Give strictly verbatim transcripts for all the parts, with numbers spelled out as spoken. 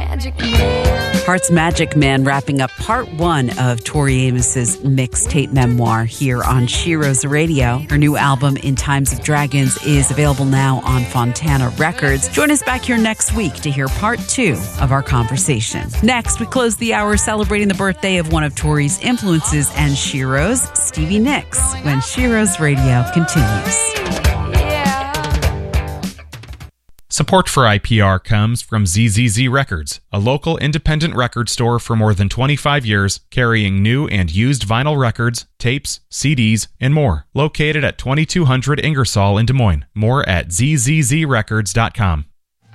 Magic Man. Heart's Magic Man wrapping up part one of Tori Amos's mixtape memoir here on Sheroes Radio. Her new album, In Times of Dragons, is available now on Fontana Records. Join us back here next week to hear part two of our conversation. Next, we close the hour celebrating the birthday of one of Tori's influences and Sheroes, Stevie Nicks, when Sheroes Radio continues. Support for I P R comes from Z Z Z Records, a local independent record store for more than twenty-five years, carrying new and used vinyl records, tapes, C Ds, and more. Located at twenty-two hundred Ingersoll in Des Moines. More at z z z records dot com.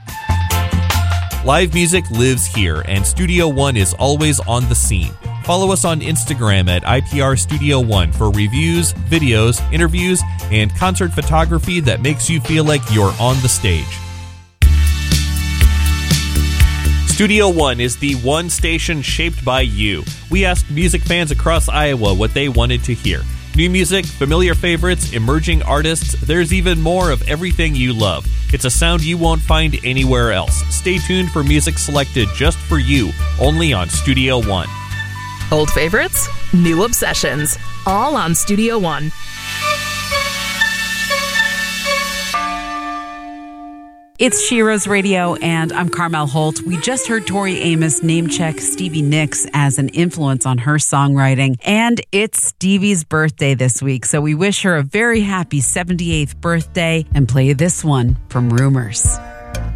Live music lives here, and Studio One is always on the scene. Follow us on Instagram at I P R Studio One for reviews, videos, interviews, and concert photography that makes you feel like you're on the stage. Studio One is the one station shaped by you. We asked music fans across Iowa what they wanted to hear. New music, familiar favorites, emerging artists, there's even more of everything you love. It's a sound you won't find anywhere else. Stay tuned for music selected just for you, only on Studio One. Old favorites, new obsessions, all on Studio One. It's Sheroes Radio, and I'm Carmel Holt. We just heard Tori Amos name-check Stevie Nicks as an influence on her songwriting, and it's Stevie's birthday this week, so we wish her a very happy seventy-eighth birthday and play this one from Rumors.